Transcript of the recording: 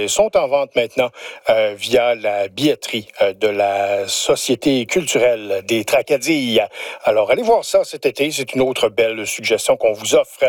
sont en vente maintenant via la billetterie de la Société culturelle des Tracadilles. Alors, allez voir ça cet été. C'est une autre belle suggestion qu'on vous offre.